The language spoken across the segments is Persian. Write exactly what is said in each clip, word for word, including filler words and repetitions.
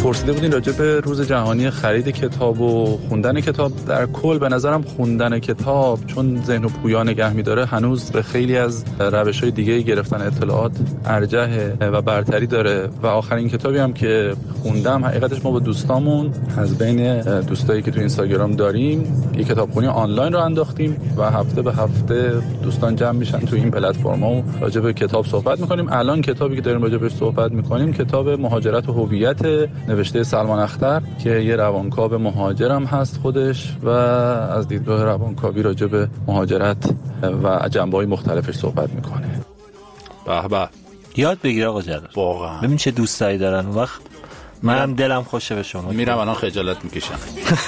پرسیده بودین راجع به روز جهانی خرید کتاب و خوندن کتاب. در کل به نظرم خوندن کتاب چون ذهن و پویا نگه می‌داره هنوز به خیلی از روش‌های دیگه گرفتن اطلاعات ارجحه و برتری داره. و آخرین کتابی هم که خوندم حقیقتش ما با دوستامون از بین دوستایی که تو اینستاگرام داریم یه کتابخونی آنلاین رو انداختیم و هفته به هفته دوستان جمع میشن تو این پلتفرما و راجع به کتاب صحبت می‌کنیم. الان کتابی که داریم راجع بهش صحبت می‌کنیم کتاب مهاجرت و هویت نوشته سلمان اختر که یه روانکاو مهاجرم هست خودش و از دیدگاه روانکاوی راجع به مهاجرت و جنبه‌های مختلفش صحبت می‌کنه. به به، یاد بگیر آقا جلال، واقعا ببین چه دوستایی دارن. اون وقت منم دلم خوشه به شما. میرم الان خجالت میکشم.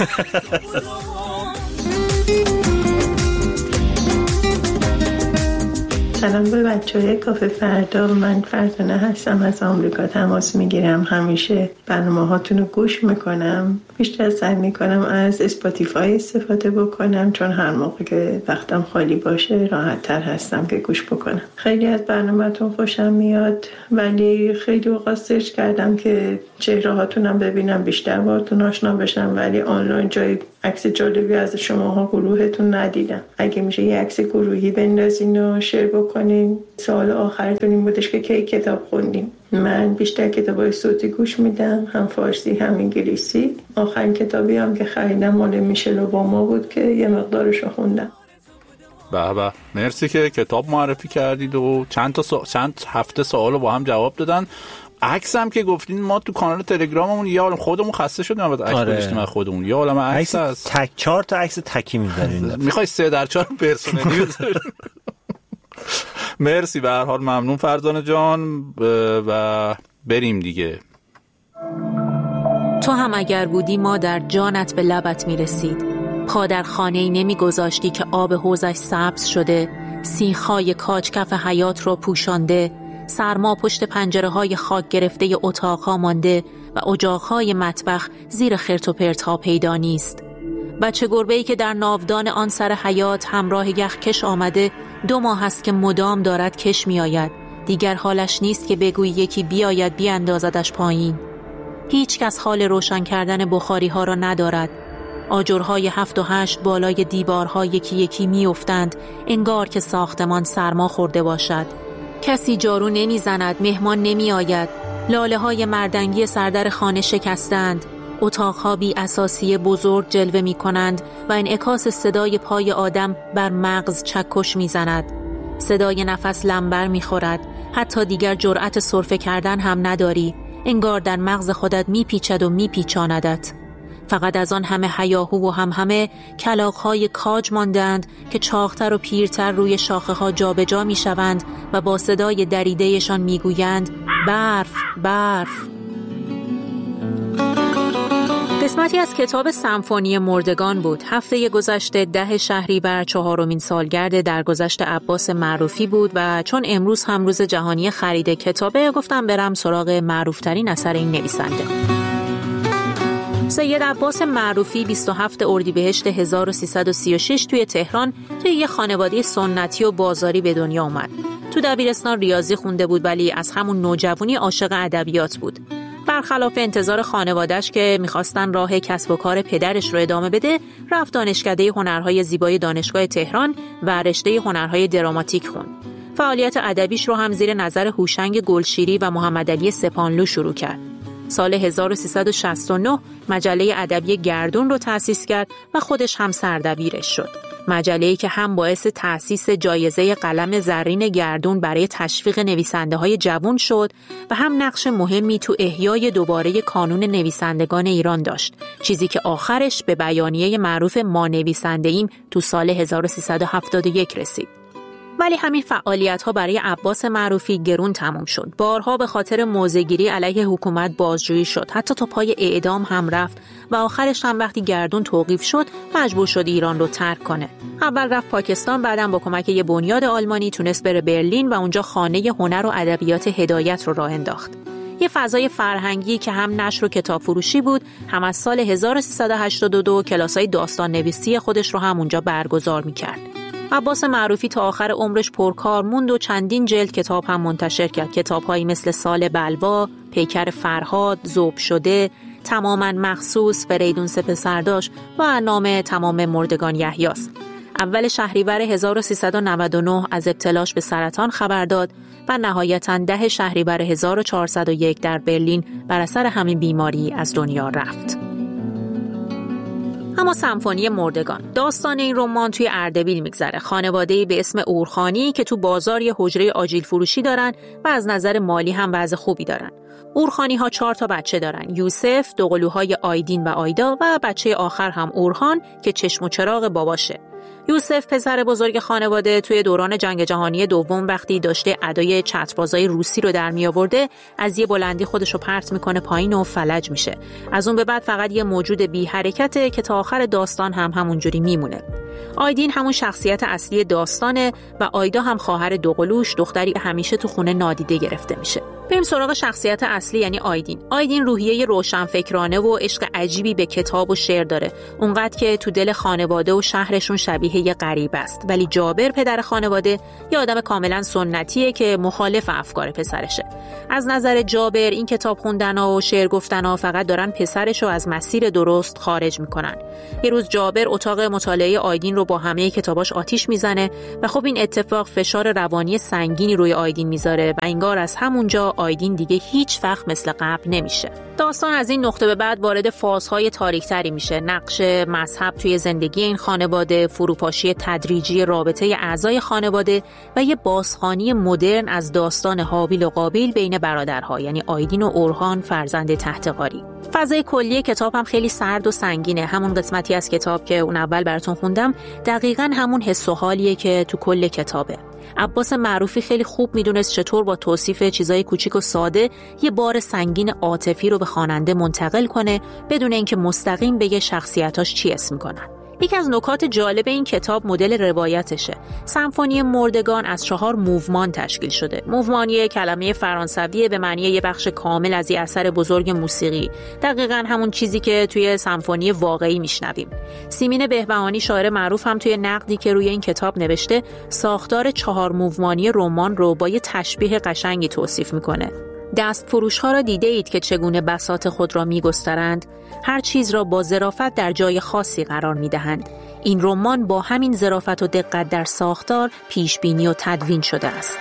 سلام به بچه‌های کافه فردا. من فرزانه هستم، از آمریکا تماس میگیرم. همیشه برنامه هاتون رو گوش میکنم. بیشتر سعی میکنم از اسپاتیفای استفاده بکنم چون هر موقع که وقتم خالی باشه راحت تر هستم که گوش بکنم. خیلی از برنامه‌تون خوشم میاد ولی خیلی اوقات سرچ کردم که چهره هاتونم ببینم، بیشتر باهاتون آشنا بشم، ولی آنلاین جای عکس جالبی از شماها گروهتون ندیدم. اگه میشه یه عکس گروهی بندازین و شیر بکنین. سوال آخرتون این بودش که کی کتاب خوندین. من بیشتر کتابای صوتی گوش میدم، هم فارسی هم انگلیسی. آخرین کتابی هم که خریدم مال میشل اوباما بود که یه مقدارشو خوندم. به به، مرسی که کتاب معرفی کردید و چند تا سو... چند هفته سوالو با هم جواب دادن. عکس هم که گفتین ما تو کانال تلگراممون یه عالم خودمون خسته شدیم بعد عکس گذاشتیم از خودمون. یه عالم عکس هست. تک چهار تا عکس تکی می‌ذارین. میخوای سه در چهار پرسونلی بذارین؟ مرسی، به هر حال ممنون فرزانه جان و بریم دیگه. تو هم اگر بودی ما در جانت به لبت میرسید. پا در خانه‌ای نمیگذاشتی که آب حوضش سبز شده، سیخ‌های کاج کف حیات رو پوشانده، سرما پشت پنجره‌های خاک گرفته ی اتاق‌ها مانده و اجاق‌های مطبخ زیر خرت و پرت‌ها پیدا نیست. بچه گربه‌ای که در ناودان آن سر حیات همراه یخکش آمده دو ماه است که مدام دارد کش می آید. دیگر حالش نیست که بگوی یکی بیاید بیاندازدش پایین. هیچ کس حال روشن کردن بخاری ها را ندارد. آجرهای هفت و هشت بالای دیوارها یکی یکی می افتند انگار که ساختمان سرما خورده باشد. کسی جارو نمی زند، مهمان نمی آید. لاله های مردنگی سردر خانه شکستند. اتاقها بی اساسی بزرگ جلوه می کنند و انعکاس صدای پای آدم بر مغز چکش می زند. صدای نفس لمبر می خورد. حتی دیگر جرأت سرفه کردن هم نداری. انگار در مغز خودت می پیچد و می پیچاندت. فقط از آن همه هیاهو و هم همه کلاغ‌های کاج ماندند که چاقتر و پیرتر روی شاخه ها جا به جا می شوند و با صدای دریدهشان می گویند برف، برف. قسمتی از کتاب سمفونی مردگان بود. هفته گذشته ده شهریور چهارمین سالگرد درگذشت عباس معروفی بود و چون امروز هم روز جهانی خرید کتابه گفتم برم سراغ معروفترین اثر این نویسنده. سید عباس معروفی بیست و هفتم اردیبهشت هزار و سیصد و سی و شش توی تهران توی یه خانواده سنتی و بازاری به دنیا اومد. تو دبیرستان ریاضی خونده بود ولی از همون نوجوانی عاشق ادبیات بود. برخلاف انتظار خانواده‌اش که می‌خواستن راه کسب و کار پدرش رو ادامه بده، رفت دانشکده هنرهای زیبای دانشگاه تهران و رشته هنرهای دراماتیک خوند. فعالیت ادبیش رو هم زیر نظر هوشنگ گلشیری و محمدعلی سپانلو شروع کرد. سال هزار و سیصد و شصت و نه مجله ادبی گردون رو تأسیس کرد و خودش هم سردبیرش شد. مجله‌ای که هم باعث تأسیس جایزه قلم زرین گردون برای تشویق نویسنده‌های جوان شد و هم نقش مهمی تو احیای دوباره کانون نویسندگان ایران داشت، چیزی که آخرش به بیانیه معروف ما نویسنده‌ایم تو سال هزار و سیصد و هفتاد و یک رسید. ولی همین فعالیت‌ها برای عباس معروفی گرون تموم شد. بارها به خاطر موضع‌گیری علیه حکومت بازجویی شد. حتی تا پای اعدام هم رفت و آخرش هم وقتی گردون توقیف شد مجبور شد ایران رو ترک کنه. اول رفت پاکستان، بعدم با کمک یه بنیاد آلمانی تونست بره برلین و اونجا خانه هنر و ادبیات هدایت رو راه انداخت. یه فضای فرهنگی که هم نشر و کتاب فروشی بود، هم از سال هزار و سیصد و هشتاد و دو کلاسای داستان نویسی خودش رو هم اونجا برگزار می‌کرد. عباس معروفی تا آخر عمرش پرکار موند و چندین جلد کتاب هم منتشر کرد. کتاب‌هایی مثل سال بلوا، پیکر فرهاد، ذوب شده، تماماً مخصوص فریدون سپهسرداش و نام تمام مردگان یحیاست. اول شهریور هزار و سیصد و نود و نه از ابتلاش به سرطان خبر داد و نهایتاً ده شهریور هزار و چهارصد و یک در برلین بر اثر همین بیماری از دنیا رفت. اما سمفونی مردگان، داستان این رمان توی اردبیل میگذره. خانواده‌ای به اسم اورخانی که تو بازار یه حجره آجیل فروشی دارن و از نظر مالی هم وضع خوبی دارن. اورخانی ها چهار تا بچه دارن: یوسف، دوقلوهای آیدین و آیدا و بچه آخر هم اورخان که چشم و چراغ باباشه. یوسف پسر بزرگ خانواده توی دوران جنگ جهانی دوم وقتی داشته ادای چتربازای روسی رو در می آورده از یه بلندی خودش رو پرت میکنه پایین و فلج میشه. از اون به بعد فقط یه موجود بی حرکته که تا آخر داستان هم همونجوری میمونه. آیدین همون شخصیت اصلی داستانه و آیدا هم خواهر دوقلوش، دختری همیشه تو خونه نادیده گرفته میشه. بریم سراغ شخصیت اصلی یعنی آیدین. آیدین روحیه روشنفکرانه و عشق عجیبی به کتاب و شعر داره. اونقدر که تو دل خانواده و شهرشون شبیه یه غریبه است. ولی جابر پدر خانواده یه آدم کاملا سنتیه که مخالف افکار پسرشه. از نظر جابر این کتاب خوندن‌ها و شعر گفتن‌ها فقط دارن پسرشو از مسیر درست خارج میکنن. یه روز جابر اتاق مطالعه آیدین رو با همه کتاباش آتیش میزنه و خب این اتفاق فشار روانی سنگینی روی آیدین میذاره و انگار از همونجا آیدین دیگه هیچ وقت مثل قبل نمیشه. داستان از این نقطه به بعد وارد فازهای تاریک‌تری میشه. نقش مذهب توی زندگی این خانواده، فروپاشی تدریجی رابطه اعضای خانواده و یه بازخوانی مدرن از داستان هابیل و قابیل بین برادرها یعنی آیدین و اورخان فرزند تحتقاری. فضای کلی کتاب هم خیلی سرد و سنگینه. همون قسمتی از کتاب که اون اول براتون خوندم دقیقاً همون حس و حالیه که تو کل کتابه. عباس معروفی خیلی خوب میدونست چطور با توصیف چیزای کوچیک و ساده یه بار سنگین عاطفی رو به خواننده منتقل کنه بدون اینکه مستقیم بگه شخصیتاش چی اسم میکنن. یکی از نکات جالب این کتاب مدل روایتشه. سمفونی مردگان از چهار موومان تشکیل شده. موومان یه کلمه فرانسویه به معنی یه بخش کامل از یه اثر بزرگ موسیقی. دقیقاً همون چیزی که توی سمفونی واقعی میشنویم. سیمین بهبهانی شاعر معروف هم توی نقدی که روی این کتاب نوشته ساختار چهار موومانی رمان رو با یه تشبیه قشنگی توصیف میکنه. دست فروش ها را دیده اید که چگونه بساط خود را می گسترند؟ هر چیز را با ظرافت در جای خاصی قرار می دهند. این رمان با همین ظرافت و دقت در ساختار پیش بینی و تدوین شده است.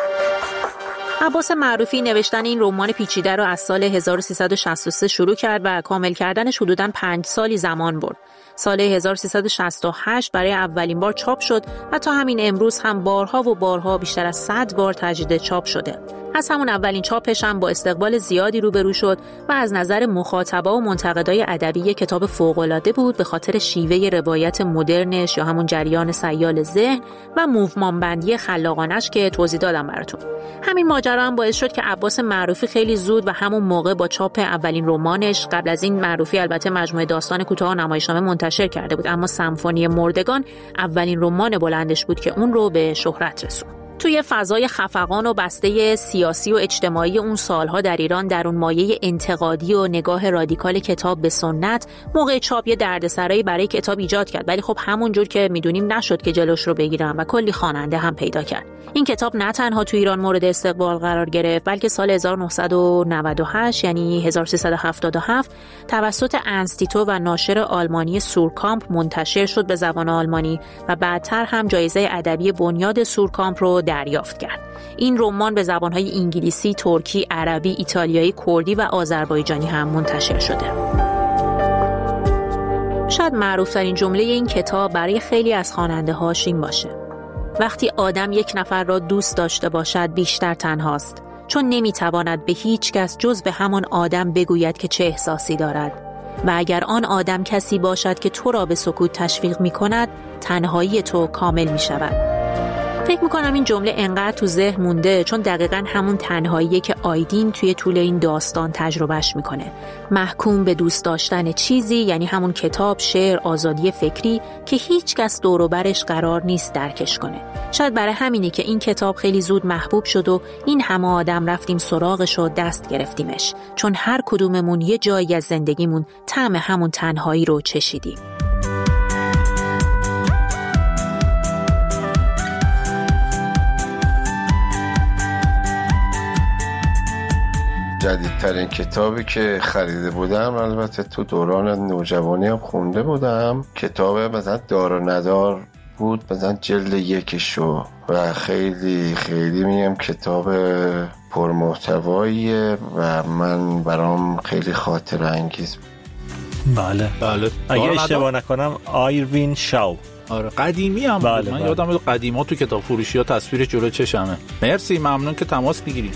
عباس معروفی نوشتن این رمان پیچیده را از سال هزار و سیصد و شصت و سه شروع کرد و کامل کردنش حدوداً پنج سالی زمان برد. سال هزار و سیصد و شصت و هشت برای اولین بار چاپ شد و تا همین امروز هم بارها و بارها بیشتر از صد بار تجدید چاپ شده. از همون اولین چاپش هم با استقبال زیادی روبرو شد و از نظر مخاطبا و منتقدای ادبی کتاب فوق‌العاده بود به خاطر شیوه روایت مدرنش یا همون جریان سیال ذهن و موومان بندی خلاقانش که توضیح دادم براتون. همین ماجرا هم باعث شد که عباس معروفی خیلی زود و همون موقع با چاپ اولین رمانش، قبل از این معروفی البته مجموعه داستان کوتاه و نمایشنامه منتشر کرده بود، اما سمفونی مردگان اولین رمان بلندش بود که اون رو به شهرت رسوند. توی فضای خفقان و بسته سیاسی و اجتماعی اون سالها در ایران در اون مایه انتقادی و نگاه رادیکال کتاب به سنت موقع چاپ یه دردسرایی برای کتاب ایجاد کرد، ولی خب همونجور که میدونیم نشد که جلوش رو بگیرن و کلی خواننده هم پیدا کرد. این کتاب نه تنها توی ایران مورد استقبال قرار گرفت بلکه سال هزار و نهصد و نود و هشت یعنی هزار و سیصد و هفتاد و هفت توسط انستیتو و ناشر آلمانی سورکامپ منتشر شد به زبان آلمانی و بعدتر هم جایزه ادبی بنیاد سورکامپ رو دریافت کرد. این رمان به زبان‌های انگلیسی، ترکی، عربی، ایتالیایی، کردی و آذربایجانی هم منتشر شده. شاید معروف‌ترین جمله این کتاب برای خیلی از خواننده‌هاش این باشه: وقتی آدم یک نفر را دوست داشته باشد بیشتر تنهاست، چون نمی‌تواند به هیچ کس جز به همان آدم بگوید که چه احساسی دارد. و اگر آن آدم کسی باشد که تو را به سکوت تشویق می‌کند، تنهایی تو کامل می‌شود. فکر میکنم این جمله انقدر تو ذهن مونده چون دقیقاً همون تنهاییه که آیدین توی طول این داستان تجربهش میکنه. محکوم به دوست داشتن چیزی، یعنی همون کتاب، شعر، آزادی فکری که هیچ کس دور و برش قرار نیست درکش کنه. شاید برای همینه که این کتاب خیلی زود محبوب شد و این همه آدم رفتیم سراغش و دست گرفتیمش، چون هر کدوممون یه جایی از زندگیمون طعم همون تنهایی رو چشیدیم. جدیدترین کتابی که خریده بودم، البته تو دوران نوجوانی هم خونده بودم، کتاب مثلا دار و ندار بود، مثلا جلد یکشو، و خیلی خیلی میگم کتاب پرمحتواییه و من برام خیلی خاطر انگیز. بله بله اگه اشتباه نکنم آیروین شاو. آره قدیمی هم بله بود. من بله. یادم قدیما تو کتاب فروشی ها تصویر جلو چشمه. مرسی، ممنون که تماس میگیرید.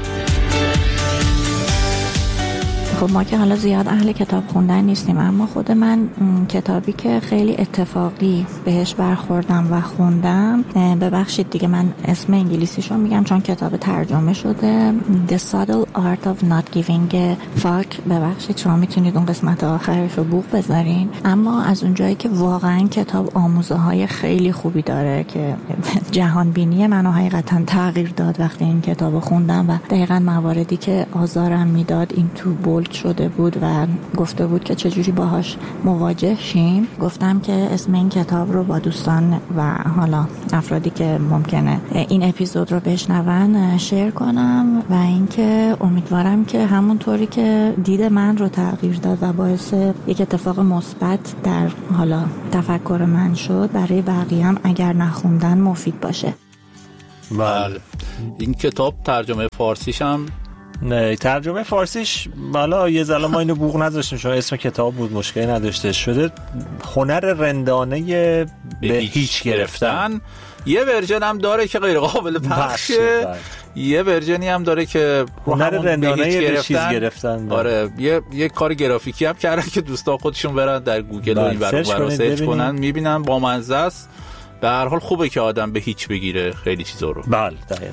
خب ما که حالا زیاد اهل کتاب خوندن نیستیم، اما خود من کتابی که خیلی اتفاقی بهش برخوردم و خوندم، ببخشید دیگه من اسم انگلیسیشو میگم چون کتاب ترجمه شده، The Subtle Art of Not Giving a Fuck. ببخشید شما میتونید اون قسمت آخرش رو بوق بذارین، اما از اونجایی که واقعا کتاب آموزه های خیلی خوبی داره که جهان بینی منو حقیقتا تغییر داد وقتی این کتاب خوندم و دقیقاً مواردی که آزارم میداد این تو بولد شده بود و گفته بود که چجوری باهاش مواجه شیم. گفتم که اسم این کتاب رو با دوستان و حالا افرادی که ممکنه این اپیزود رو بشنون شیر کنم و اینکه امیدوارم که همونطوری که دید من رو تغییر داد و باعث یک اتفاق مثبت در حالا تفکر من شد، برای بقیه هم اگر نخوندن مفید باشه. بله این کتاب ترجمه فارسیش هم نه، ترجمه فارسیش حالا یه ذره ما اینو بوق نذاشتیم چون اسم کتاب بود، مشکلی نداشته، شده هنر رندانه به, به هیچ گرفتن. یه ورژن هم داره که غیر قابل پخشه، یه ورژنی هم داره که هنر رندانه به چیز گرفتن. آره یه یه کار گرافیکی هم کردن که دوستا خودشون برن در گوگل و این برای برای سرچ کنن، میبینن با مزه است. به هر حال خوبه که آدم به هیچ بگیره خیلی چیزا رو. بله دقیقاً.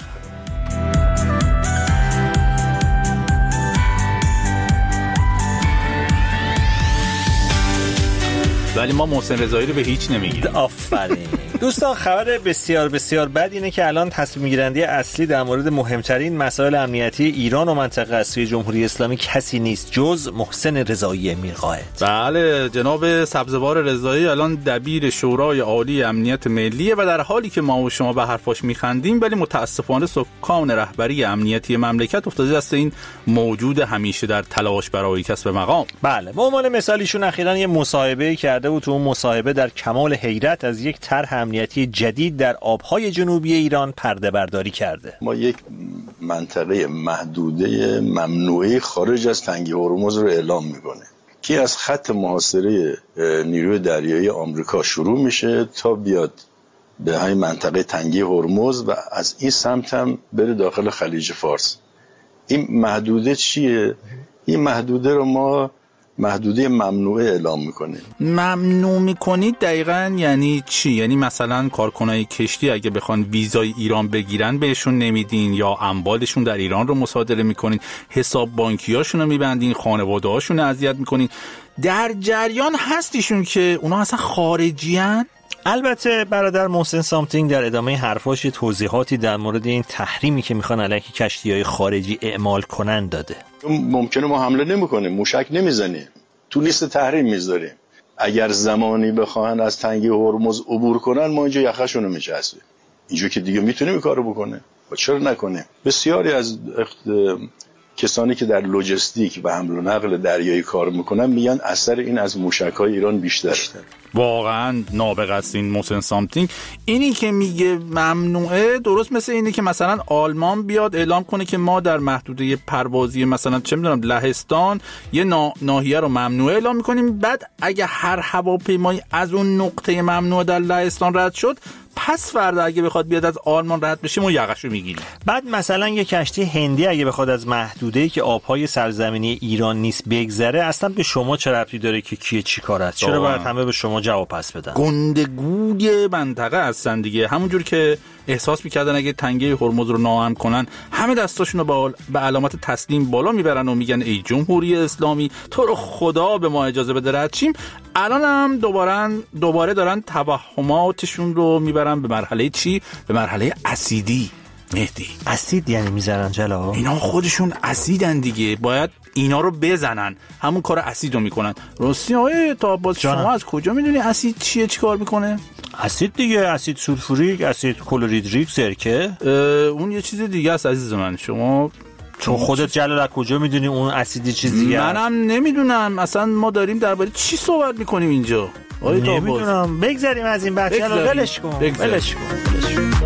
ولی ما محسن رضایی رو به هیچ نمیگیریم. آفرین. دوستان خبر بسیار بسیار بد اینه که الان تصمیم گیرنده اصلی در مورد مهمترین مسائل امنیتی ایران و منطقه از سوی جمهوری اسلامی کسی نیست جز محسن رضایی میرقائد. بله جناب سبزوار رضایی الان دبیر شورای عالی امنیت ملیه و در حالی که ما و شما به حرفاش میخندیم ولی متاسفانه سکان رهبری امنیتی مملکت افتاده دست این موجود همیشه در تلاش برای کسب مقام. بله به عنوان مثالیشون اخیراً یه مصاحبه کرده بود، تو اون مصاحبه در کمال حیرت از یک طرح امنیتی جدید در آبهای جنوبی ایران پرده برداری کرده. ما یک منطقه محدوده ممنوعه خارج از تنگه هرمز رو اعلام میکنه که از خط محاصره نیروی دریایی آمریکا شروع میشه تا بیاد به همین منطقه تنگه هرمز و از این سمت هم بره داخل خلیج فارس. این محدوده چیه؟ این محدوده رو ما محدوده ممنوعه اعلام میکنه. ممنوع میکنید دقیقاً یعنی چی؟ یعنی مثلا کارکنای کشتی اگه بخوان ویزای ایران بگیرن بهشون نمیدین یا اموالشون در ایران رو مصادره میکنین، حساب بانکیاشون رو میبندین، خانواده هاشون رو اذیت میکنین. در جریان هستیشون که اونا اصلا خارجیان؟ البته برادر محسن سامتینگ در ادامه حرفاش توضیحاتی در مورد این تحریمی که میخوان علیه کشتی‌های خارجی اعمال کنن داده. ممکنه ما حمله نمی‌کنیم، موشک نمیزنیم، تو لیست تحریم میذاریم. اگر زمانی بخواهن از تنگه هرمز عبور کنن ما اینجا یخشون رو میچسبیم. اینجا که دیگه میتونیم این کارو بکنه. و چرا نکنیم؟ بسیاری از اخت... کسانی که در لوجستیک و حمل و نقل دریایی کار میکنن میگن اثر این از موشک‌های ایران بیشتره. واقعا نابغه است این محسن سامتینگ. اینی که میگه ممنوعه درست مثل اینی که مثلا آلمان بیاد اعلام کنه که ما در محدوده پروازی مثلا چه میدونم لهستان یه نا... ناحیه رو ممنوعه اعلام میکنیم، بعد اگه هر هواپیمایی از اون نقطه ممنوع در لهستان رد شد پس فردا اگه بخواد بیاد از آلمان رد بشه ما یقشو میگیریم. بعد مثلا یه کشتی هندی اگه بخواد از محدوده‌ای که آبهای سرزمینی ایران نیست بگذره اصلا به شما چه ربطی داره که کیه چی کار است؟ چرا باید همه به شما جواب پس بدن؟ گندگوی منطقه هستن دیگه. همونجور که احساس میکردن اگه تنگه هرمز رو ناامن کنن همه دستاشون رو به علامت تسلیم بالا میبرن و میگن ای جمهوری اسلامی تو رو خدا به ما اجازه بده رد شیم، الان هم دوباره دوباره دارن توهماتشون رو میبرن به مرحله چی؟ به مرحله اسیدی. مهدی اسید یعنی میزنن جلا؟ اینا خودشون اسیدن دیگه، باید اینا رو بزنن، همون کار اسید رو میکنن. راستی آقای تا باز شما از کجا میدونی اسید چیه چی کار میکنه؟ اسید دیگه، اسید سولفوریک، اسید کلوریدریک، سرکه. اون یه چیز دیگه است عزیز من. شما تو خودت جلال از کجا میدونی اون اسیدی چیزیه؟ منم نمیدونم، اصلا ما داریم درباره چی صحبت میکنیم اینجا؟ نمیدونم. بگذاریم از این بحث، ولش کن ولش کن